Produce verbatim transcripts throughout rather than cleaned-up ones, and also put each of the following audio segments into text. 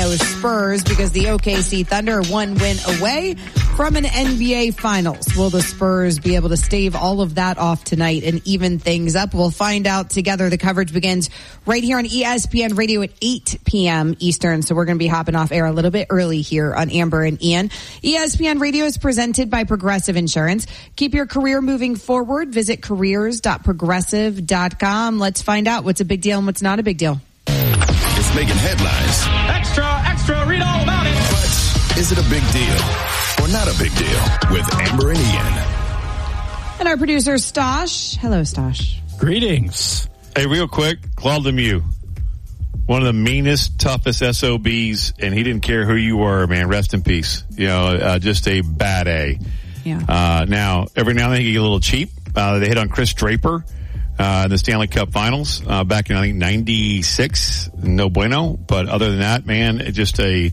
Orlando Spurs because the O K C Thunder are one win away from an N B A Finals. Will the Spurs be able to stave all of that off tonight and even things up? We'll find out together. The coverage begins right here on E S P N Radio at eight p.m. Eastern, so we're going to be hopping off air a little bit early here on Amber and Ian. E S P N Radio is presented by Progressive Insurance. Keep your career moving forward. Visit careers dot progressive dot com. Let's find out what's a big deal and what's not a big deal. It's making headlines. Extra, extra, read all about it. But is it a big deal or not a big deal with Amber and Ian? And our producer, Stosh. Hello, Stosh. Greetings. Hey, real quick, Claude Lemieux. One of the meanest, toughest S O Bs, and he didn't care who you were, man. Rest in peace. You know, uh, just a bad A. Yeah. Uh, now, every now and then he get a little cheap. Uh, they hit on Chris Draper. Uh, in the Stanley Cup Finals, uh, back in, I think, ninety-six. No bueno. But other than that, man, it just a,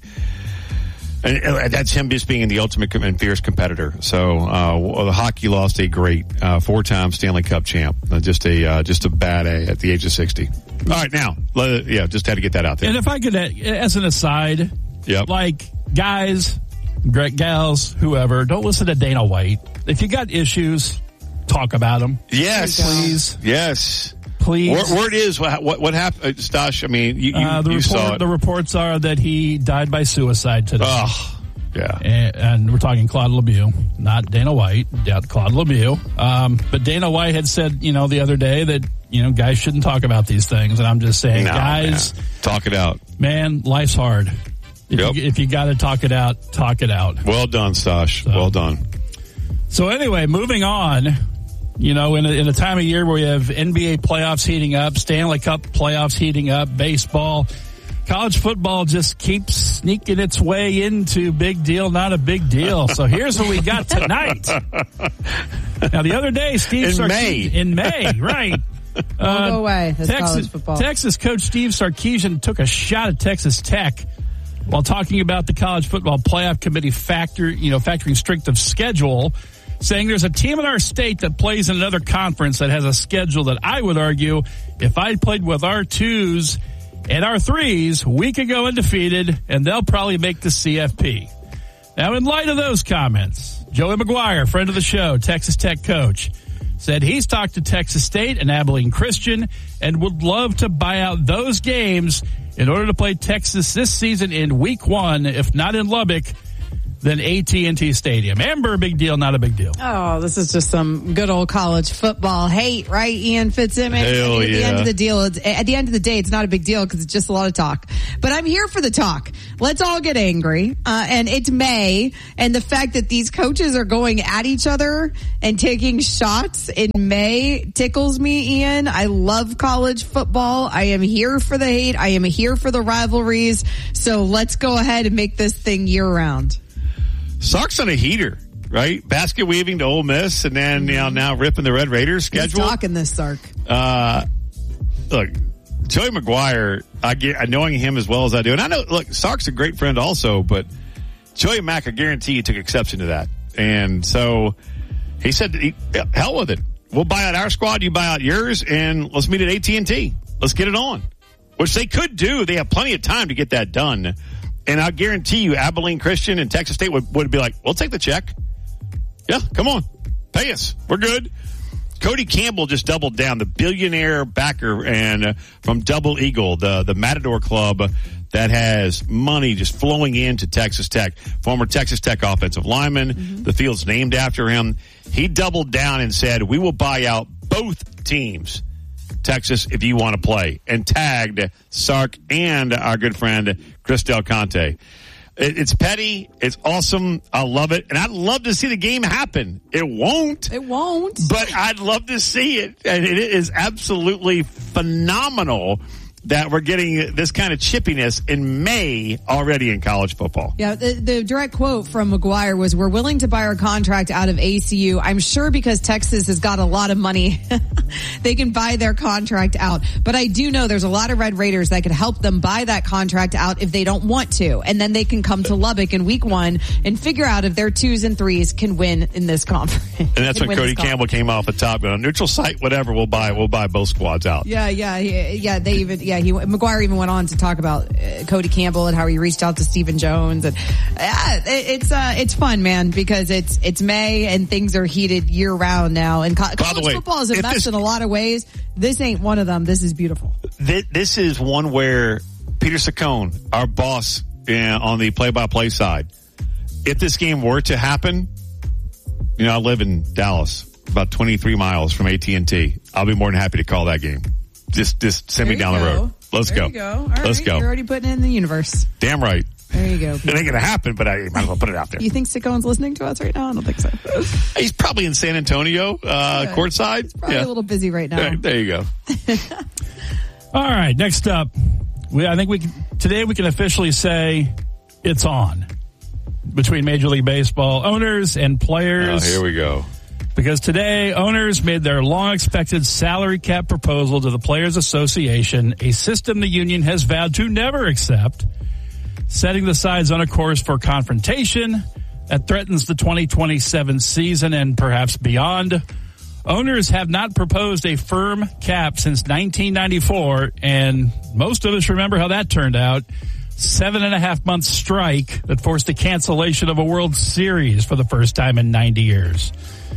and that's him just being the ultimate and fierce competitor. So, uh, the hockey lost a great, uh, four-time Stanley Cup champ. Uh, just a, uh, just a bad A at the age of sixty. All right, now, let, yeah, just had to get that out there. And if I could, as an aside, yep. like, guys, gals, whoever, don't listen to Dana White. If you got issues, talk about them. Yes. Please. Yes. Please. Word, word is, what, what, what happened, Stosh? I mean, you, you, uh, the you report, saw it. The reports are that he died by suicide today. Oh, yeah. And, and we're talking Claude Lemieux, not Dana White, Claude Lemieux. Um, but Dana White had said, you know, the other day that, you know, guys shouldn't talk about these things. And I'm just saying, no, guys. Man. Talk it out. Man, life's hard. If yep. you, if you got to talk it out, talk it out. Well done, Stosh. So, well done. So anyway, moving on. You know, in a, in a time of year where we have N B A playoffs heating up, Stanley Cup playoffs heating up, baseball, college football just keeps sneaking its way into big deal, not a big deal. So here's what we got tonight. Now, the other day, Steve in Sarkisian, May, in May, right? Don't uh, go away. That's Texas, college football. Texas coach Steve Sarkisian took a shot at Texas Tech while talking about the college football playoff committee factor, you know, factoring strength of schedule, saying there's a team in our state that plays in another conference that has a schedule that I would argue if I played with our twos and our threes, we could go undefeated and they'll probably make the C F P. Now, in light of those comments, Joey McGuire, friend of the show, Texas Tech coach, said he's talked to Texas State and Abilene Christian and would love to buy out those games in order to play Texas this season in week one, if not in Lubbock, then A T and T Stadium. Amber, big deal, not a big deal. Oh, this is just some good old college football hate, right, Ian Fitzsimmons? Hell at yeah. the end of the deal, it's, at the end of the day, it's not a big deal because it's just a lot of talk. But I'm here for the talk. Let's all get angry. Uh, and it's May, and the fact that these coaches are going at each other and taking shots in May tickles me, Ian. I love college football. I am here for the hate. I am here for the rivalries. So let's go ahead and make this thing year round. Sark's on a heater, right? Basket weaving to Ole Miss, and then, you know, now ripping the Red Raiders schedule. He's talking this, Sark. Uh, look, Joey McGuire, I get, knowing him as well as I do, and I know, look, Sark's a great friend also, but Joey Mack, I guarantee you took exception to that. And so he said, he, hell with it. We'll buy out our squad, you buy out yours, and let's meet at A T and T. Let's get it on. Which they could do. They have plenty of time to get that done. And I guarantee you, Abilene Christian and Texas State would, would be like, we'll take the check. Yeah, come on. Pay us. We're good. Cody Campbell just doubled down, the billionaire backer and uh, from Double Eagle, the, the Matador Club that has money just flowing into Texas Tech. Former Texas Tech offensive lineman. Mm-hmm. The field's named after him. He doubled down and said, we will buy out both teams, Texas, if you want to play, and tagged Sark and our good friend Chris Del Conte. It, it's petty. It's awesome. I love it. And I'd love to see the game happen. It won't. It won't. But I'd love to see it. And it is absolutely phenomenal that we're getting this kind of chippiness in May already in college football. Yeah, the, the direct quote from McGuire was, we're willing to buy our contract out of A C U. I'm sure because Texas has got a lot of money, they can buy their contract out. But I do know there's a lot of Red Raiders that could help them buy that contract out if they don't want to. And then they can come to Lubbock in week one and figure out if their twos and threes can win in this conference. And that's when Cody Campbell came off the top. On a neutral site, whatever, we'll buy, we'll buy both squads out. Yeah, yeah, yeah, yeah they even, yeah. yeah, he McGuire even went on to talk about uh, Cody Campbell and how he reached out to Stephen Jones, and yeah, it, it's uh, it's fun, man, because it's it's May and things are heated year round now. And co- college way, football is a mess this, in a lot of ways. This ain't one of them. This is beautiful. This, this is one where Peter Saccone, our boss uh, on the play-by-play side, if this game were to happen, you know, I live in Dallas, about twenty-three miles from A T and T. I'll be more than happy to call that game. Just, just send me down go. the road. Let's there go. You go. All Let's right. go. You're already putting it in the universe. Damn right. There you go. It ain't gonna happen, but I might as well put it out there. You think Sickone's listening to us right now? I don't think so. He's probably in San Antonio, uh, yeah. courtside. He's probably yeah. a little busy right now. There, there you go. All right, next up, we, I think we can, today we can officially say it's on between Major League Baseball owners and players. Oh, here we go. Because today, owners made their long-expected salary cap proposal to the Players Association, a system the union has vowed to never accept, setting the sides on a course for confrontation that threatens the twenty twenty-seven season and perhaps beyond. Owners have not proposed a firm cap since nineteen ninety-four, and most of us remember how that turned out. Seven and a half month strike that forced the cancellation of a World Series for the first time in ninety years.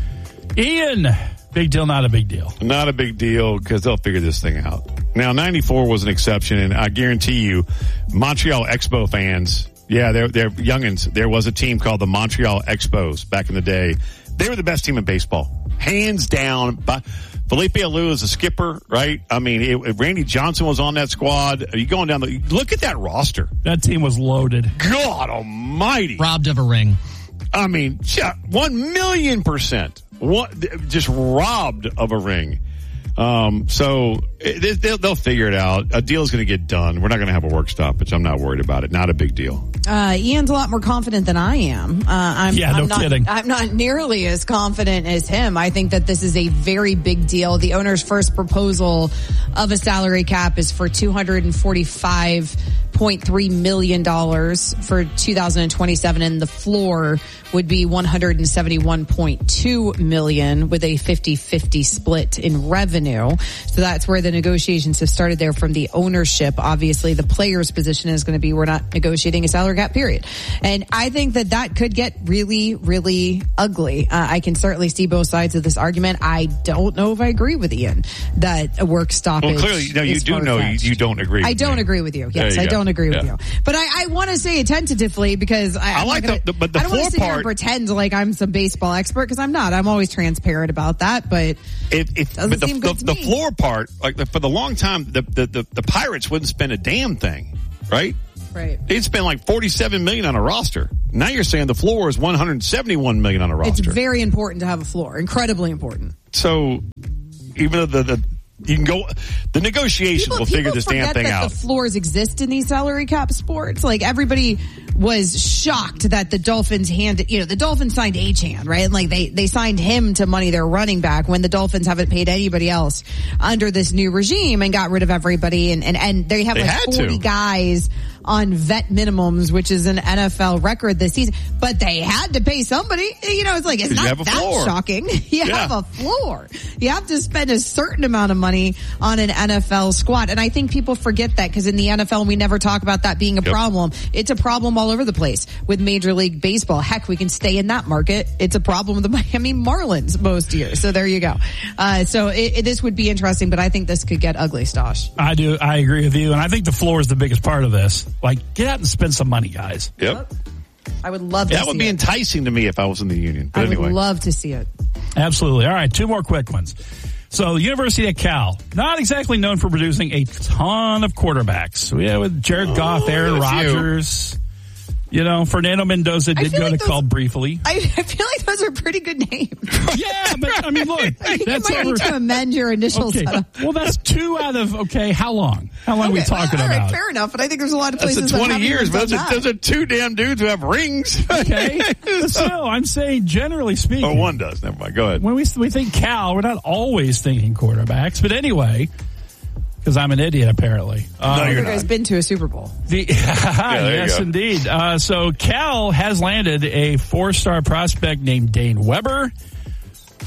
Ian, big deal, not a big deal? Not a big deal because they'll figure this thing out. Now, ninety-four was an exception, and I guarantee you, Montreal Expo fans, yeah, they're, they're youngins. There was a team called the Montreal Expos back in the day. They were the best team in baseball. Hands down. But Felipe Alou is a skipper, right? I mean, it, Randy Johnson was on that squad. Are you going down the, look at that roster. That team was loaded. God almighty. Robbed of a ring. I mean, one million percent. What, just robbed of a ring. Um, so it, they'll, they'll figure it out. A deal's going to get done. We're not going to have a work stoppage. I'm not worried about it. Not a big deal. Uh, Ian's a lot more confident than I am. Uh, I'm, yeah, no I'm not, kidding. I'm not nearly as confident as him. I think that this is a very big deal. The owner's first proposal of a salary cap is for two hundred forty-five point three million dollars for two thousand twenty-seven, and the floor would be one hundred seventy-one point two million dollars with a fifty-fifty split in revenue. So that's where the negotiations have started there from the ownership. Obviously, the player's position is going to be we're not negotiating a salary cap, period. And I think that that could get really, really ugly. Uh, I can certainly see both sides of this argument. I don't know if I agree with Ian that a work stoppage. Well, clearly, no, you do know you, you don't agree with I don't me. agree with you. Yes, I go. don't agree yeah. with you. But I, I want to say it tentatively because I, I like gonna, the, but the I don't floor want to sit part, here and pretend like I'm some baseball expert because I'm not. I'm always transparent about that, but it, it, doesn't but the, seem the, good to the me. floor part, like the, for the long time, the, the, the, the Pirates wouldn't spend a damn thing, right? Right. They'd spend like forty-seven million on a roster. Now you're saying the floor is one hundred seventy-one million on a roster. It's very important to have a floor. Incredibly important. So even though the, the you can go, the negotiations People, will figure this damn thing that out. The floors exist in these salary cap sports. Like everybody was shocked that the Dolphins handed, you know, the Dolphins signed Achane, right? And like they, they signed him to money their running back when the Dolphins haven't paid anybody else under this new regime and got rid of everybody. And, and, and they have They like had forty to. guys on vet minimums, which is an N F L record this season. But they had to pay somebody. You know, it's like, it's You not have a that floor. shocking. You Yeah. have a floor. You have to spend a certain amount of money on an N F L squad. And I think people forget that because in the N F L, we never talk about that being a Yep. problem. It's a problem all over the place with Major League Baseball. Heck, we can stay in that market. It's a problem with the Miami Marlins most years. So there you go. Uh, so it, it, this would be interesting, but I think this could get ugly, Stosh. I do. I agree with you. And I think the floor is the biggest part of this. Like, get out and spend some money, guys. Yep. I would love to That see would be it. enticing to me if I was in the union. But I anyway. would love to see it. Absolutely. All right, two more quick ones. So the University of Cal, not exactly known for producing a ton of quarterbacks. We had with Jared Goff, Aaron a few. Rodgers. You know, Fernando Mendoza did feel go like to those- Cal briefly. I, I feel like those are pretty good names. Yeah, but I mean, look, I think that's you might over. need to amend your initial Okay, setup. well, that's two out of okay. How long? How long are we Okay, talking well, all right, about? fair enough. But I think there's a lot of That's places a that twenty haven't years, even but done those are, that. those are two damn dudes who have rings. Okay, but still, I'm saying generally speaking. Oh, one does. Never mind. Go ahead. When we we think Cal, we're not always thinking quarterbacks, but anyway, because I'm an idiot apparently. No, Uh, you're You not. guys been to a Super Bowl? The, there you yes, go. indeed. Uh, so Cal has landed a four-star prospect named Dane Weber.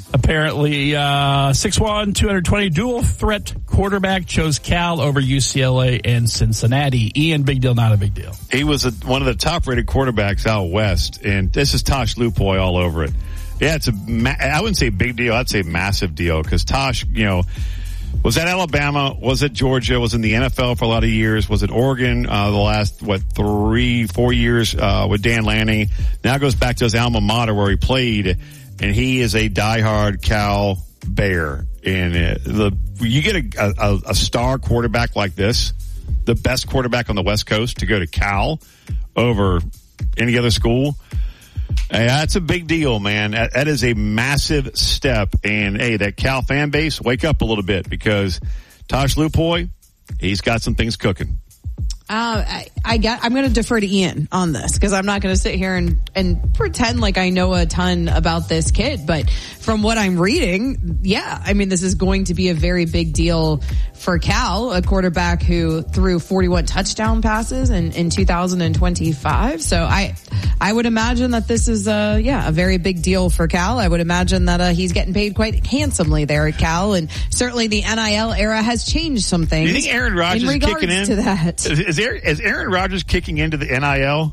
Apparently, uh, six one, two hundred twenty dual threat quarterback chose Cal over U C L A and Cincinnati. Ian, big deal, not a big deal. He was a, one of the top rated quarterbacks out west, and this is Tosh Lupoy all over it. Yeah, it's a, ma- I wouldn't say big deal. I'd say massive deal because Tosh, you know, was at Alabama, was at Georgia, was in the N F L for a lot of years, was at Oregon, uh, the last, what, three, four years, uh, with Dan Lanning. Now goes back to his alma mater where he played. And he is a diehard Cal Bear. And uh, the you get a, a, a star quarterback like this, the best quarterback on the West Coast, to go to Cal over any other school. Hey, that's a big deal, man. That, that is a massive step. And hey, that Cal fan base, wake up a little bit because Tosh Lupoy, he's got some things cooking. Uh, I, I get, I'm going to defer to Ian on this because I'm not going to sit here and, and pretend like I know a ton about this kid. But from what I'm reading, yeah, I mean, this is going to be a very big deal for Cal, a quarterback who threw forty-one touchdown passes in, in two thousand twenty-five. So I, I would imagine that this is a, yeah, a very big deal for Cal. I would imagine that uh, he's getting paid quite handsomely there at Cal. And certainly the N I L era has changed some things. Do you think Aaron Rodgers in is regards kicking in? To that. Is, is, Aaron, is Aaron Rodgers kicking into the N I L?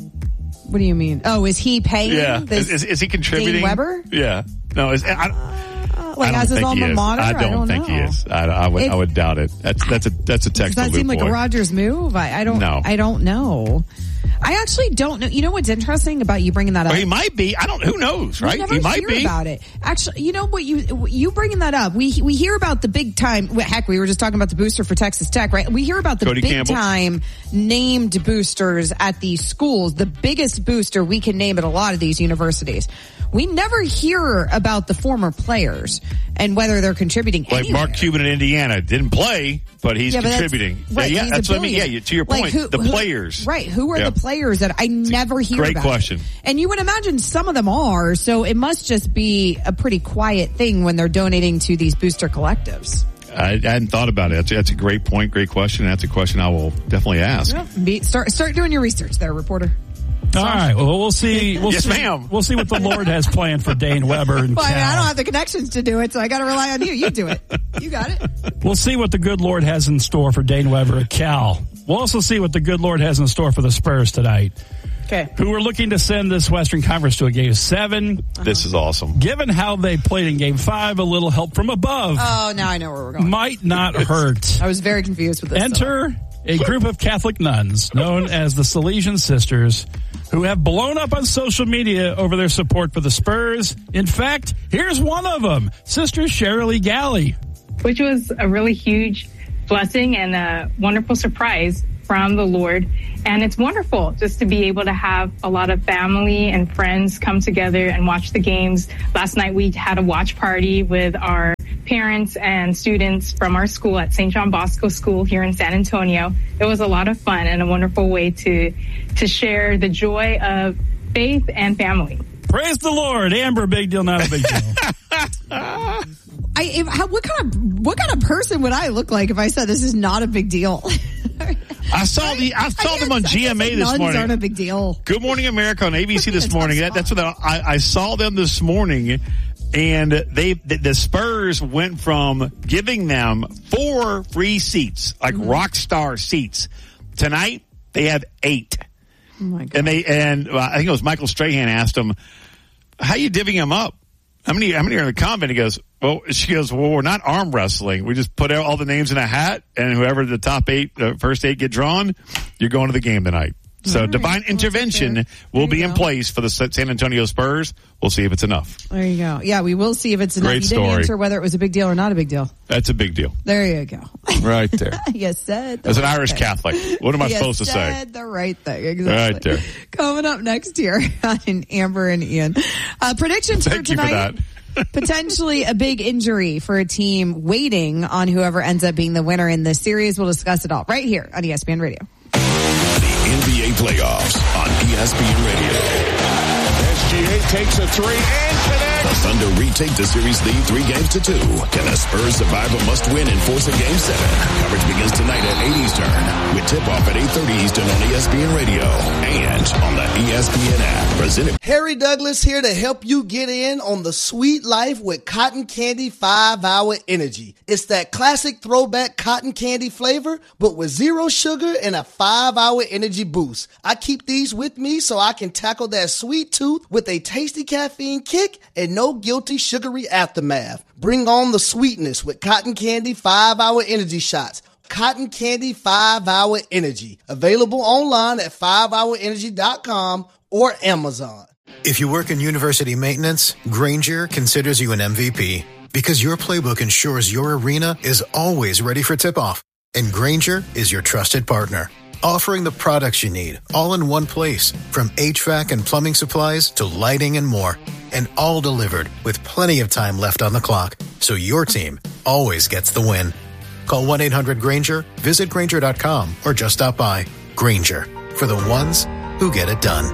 What do you mean? Oh, is he paying? Yeah. This Is, is, is he contributing? Dane Weber? Yeah. No, is, I, Uh, like I don't as his think he alma is. mater? I don't, I don't think know. he is. I, I would. If, I would doubt it. That's that's a that's a text. Does that seem like a Rodgers move? I, I don't. No. I don't know. I actually don't know. You know what's interesting about you bringing that up? Well, he might be. I don't. Who knows? Right? We never he might hear be about it. Actually, you know what? You you bringing that up? We we hear about the big time. Heck, we were just talking about the booster for Texas Tech, right? We hear about the Cody big Campbell. time named boosters at these schools. The biggest booster we can name at a lot of these universities. We never hear about the former players and whether they're contributing. like anywhere. Mark Cuban in Indiana didn't play, but he's Yeah, but that's- contributing. right, yeah, he's that's a what I mean. Yeah, billion. you, to your Like, point, who- the who- players. Right. Who are Yeah. the players that I never hear great about? question. And you would imagine some of them are, so it must just be a pretty quiet thing when they're donating to these booster collectives. I, I hadn't thought about it. That's, that's a great point, great question. That's a question I will definitely ask. Yeah. Be, start start doing your research there, reporter. All right. Well, we'll see. We'll Yes, see, ma'am. We'll see what the Lord has planned for Dane Weber and Well, I, mean, I Cal. don't have the connections to do it, so I got to rely on you. You do it. You got it. We'll see what the good Lord has in store for Dane Weber at Cal. We'll also see what the good Lord has in store for the Spurs tonight, Okay. who are looking to send this Western Conference to a game seven. This is awesome. Given how they played in game five, a little help from above Oh, now I know where we're going. might not hurt. I was very confused with this. Enter a group of Catholic nuns known as the Salesian Sisters, who have blown up on social media over their support for the Spurs. In fact, here's one of them, Sister Shirley Galley. Which was a really huge blessing and a wonderful surprise from the Lord. And it's wonderful just to be able to have a lot of family and friends come together and watch the games. Last night we had a watch party with our parents and students from our school at Saint John Bosco School here in San Antonio. It was a lot of fun and a wonderful way to to share the joy of faith and family. Praise the Lord. Amber, big deal, not a big deal. I, if, how, what kind of what kind of person would I look like if I said this is not a big deal? I saw the I saw I them guess- on I G guess M A the this nuns morning. aren't a big deal. Good Morning America on A B C this It's morning. not That, that's what I, I saw them this morning, and they the, the Spurs went from giving them four free seats, like Mm-hmm. rock star seats. Tonight they have eight, Oh my God. and they and uh, I think it was Michael Strahan asked them, "How you divvying them up? How many? How many are in the convent?" He goes, "Well," she goes, "Well, we're not arm wrestling. We just put all the names in a hat, and whoever the top eight, the first eight get drawn, you're going to the game tonight." So All right. divine Well, intervention there. will There be you in go. place for the San Antonio Spurs. We'll see if it's enough. There you go. Yeah, we will see if it's enough. Great You didn't story. answer whether it was a big deal or not a big deal. That's a big deal. There you go. Right there. You said the As an right Irish thing. Catholic, what am I You supposed to say? said the right thing. Exactly. Right there. Coming up next here on Amber and Ian. Uh, predictions Thank for you for tonight. that. Potentially a big injury for a team waiting on whoever ends up being the winner in this series. We'll discuss it all right here on E S P N Radio. The N B A playoffs on E S P N Radio. There's G A takes a three and connects. The Thunder retake the series lead three games to two. Can the Spurs survive a must-win and force a game seven? Coverage begins tonight at eight Eastern with tip-off at eight thirty Eastern on E S P N Radio and on the E S P N app. Presented. Harry Douglas here to help you get in on the sweet life with Cotton Candy five hour Energy. It's that classic throwback cotton candy flavor, but with zero sugar and a five hour energy boost. I keep these with me so I can tackle that sweet tooth with a tasty caffeine kick and no guilty sugary aftermath. Bring on the sweetness with Cotton Candy five hour Energy shots. Cotton Candy five hour Energy. Available online at five hour energy dot com or Amazon. If you work in university maintenance, Grainger considers you an M V P because your playbook ensures your arena is always ready for tip-off. And Grainger is your trusted partner, offering the products you need all in one place, from H V A C and plumbing supplies to lighting and more, and all delivered with plenty of time left on the clock, so your team always gets the win. Call one eight hundred Grainger, visit Grainger dot com, or just stop by. Grainger, for the ones who get it done.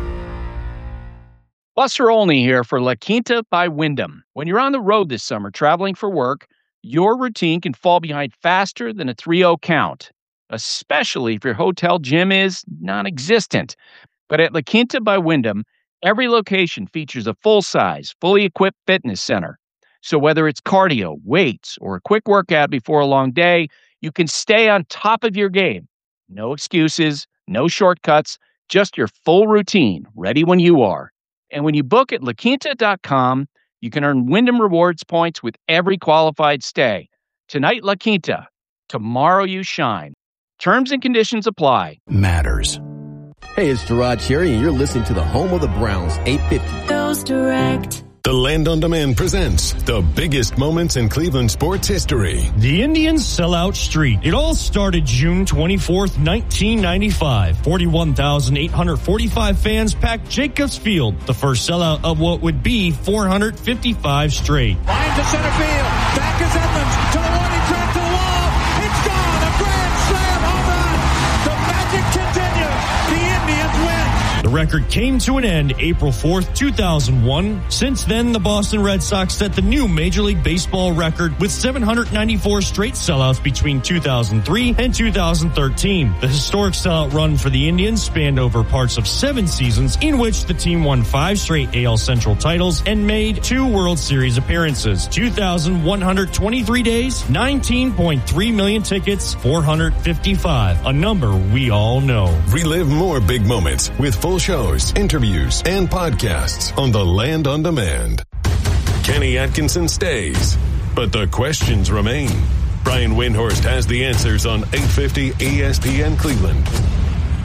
Buster Olney here for La Quinta by Wyndham. When you're on the road this summer traveling for work, your routine can fall behind faster than a three oh count, especially if your hotel gym is non-existent. But at La Quinta by Wyndham, every location features a full-size, fully equipped fitness center. So whether it's cardio, weights, or a quick workout before a long day, you can stay on top of your game. No excuses, no shortcuts, just your full routine, ready when you are. And when you book at La Quinta dot com, you can earn Wyndham Rewards points with every qualified stay. Tonight, La Quinta. Tomorrow, you shine. Terms and conditions apply. Matters. Hey, it's Gerard Cherry, and you're listening to the home of the Browns, eight fifty. Goes Direct. The Land on Demand presents the biggest moments in Cleveland sports history. The Indians sell out street. It all started June twenty-fourth, nineteen ninety-five. forty-one thousand eight hundred forty-five fans packed Jacobs Field, the first sellout of what would be four hundred fifty-five straight. Line to center field. Back is Edmonds to the warning track to the wall. It's gone. A grand slam home run. The magic continues. The Indians win. The record came to an end April fourth, two thousand one. Since then, the Boston Red Sox set the new Major League Baseball record with seven hundred ninety-four straight sellouts between two thousand three and two thousand thirteen. The historic sellout run for the Indians spanned over parts of seven seasons, in which the team won five straight A L Central titles and made two World Series appearances. two thousand one hundred twenty-three days, nineteen point three million tickets, four hundred fifty-five, a number we all know. Relive more big moments with full shows, interviews, and podcasts on the Land on Demand. Kenny Atkinson stays, but the questions remain. Brian Windhorst has the answers on eight fifty E S P N Cleveland.